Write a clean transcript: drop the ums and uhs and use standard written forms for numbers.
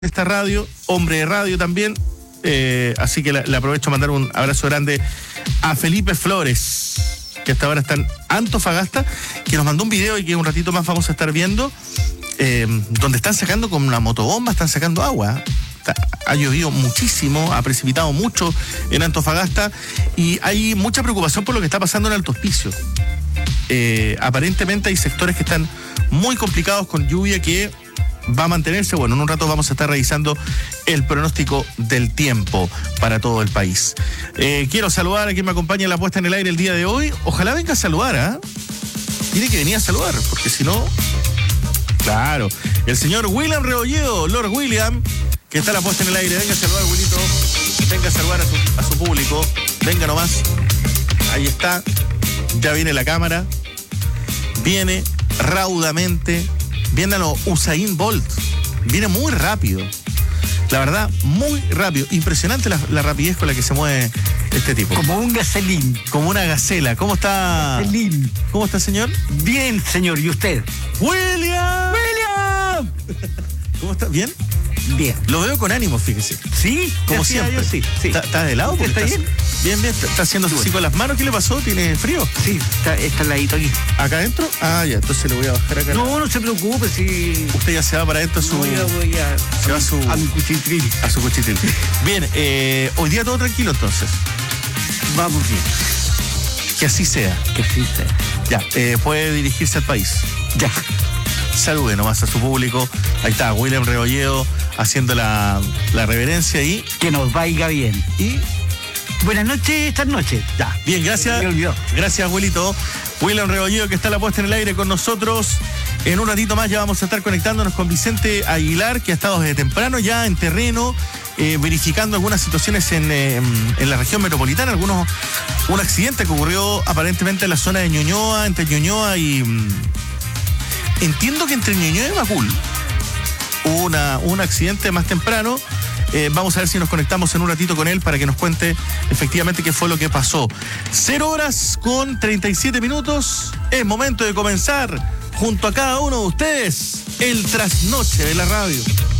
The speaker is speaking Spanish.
esta radio, hombre de radio también, así que le aprovecho a mandar un abrazo grande a Felipe Flores, que hasta ahora está en Antofagasta, que nos mandó un video y que un ratito más vamos a estar viendo, donde están sacando con una motobomba, están sacando agua. Ha llovido muchísimo, ha precipitado mucho en Antofagasta y hay mucha preocupación por lo que está pasando en Alto Hospicio. Aparentemente hay sectores que están muy complicados con lluvia que va a mantenerse. Bueno, en un rato vamos a estar revisando el pronóstico del tiempo para todo el país. Quiero saludar a quien me acompaña en la puesta en el aire el día de hoy. Ojalá venga a saludar, ¿ah? Tiene que venir a saludar, porque si no... Claro, el señor William Rebolledo, Lord William, que está la puesta en el aire. Venga a saludar, Wilito. Venga a saludar a su público. Venga nomás. Ahí está. Ya viene la cámara. Viene raudamente. Viene a lo Usain Bolt. Viene muy rápido. La verdad, muy rápido. Impresionante la rapidez con la que se mueve este tipo. Como un gacelín. Como una gacela. ¿Cómo está? Gacelín. ¿Cómo está, señor? Bien, señor. ¿Y usted? ¡William! ¡William! ¿Cómo está? ¿Bien? Bien. Lo veo con ánimo, fíjese. ¿Sí? Como siempre. Yo, sí. ¿Está de lado? ¿Está bien? Bien. ¿Está haciendo así con las manos? ¿Qué le pasó? ¿Tiene frío? Sí, está al ladito aquí. ¿Acá adentro? Ah, ya, entonces le voy a bajar acá. No se preocupe, si... Usted ya se va para adentro voy a mi cuchitril. A su cuchitril. Bien, hoy día todo tranquilo entonces. Vamos bien. Que así sea. Que sí sea. Ya, puede dirigirse al país. Ya. Salude nomás a su público. Ahí está, William Rebolledo haciendo la reverencia y... Que nos vaya bien. Y... Buenas noches, esta noche. Ya, bien, gracias. Me olvidó. Gracias, abuelito. William Rebolledo, que está a la puesta en el aire con nosotros. En un ratito más ya vamos a estar conectándonos con Vicente Aguilar, que ha estado desde temprano ya en terreno, verificando algunas situaciones en la región metropolitana. Un accidente que ocurrió aparentemente en la zona de Ñuñoa, entre Ñuñoa y... entiendo que entre Ñuñoa y Macul hubo un accidente más temprano. Vamos a ver si nos conectamos en un ratito con él para que nos cuente efectivamente qué fue lo que pasó. 0:37. Es momento de comenzar junto a cada uno de ustedes el trasnoche de la radio.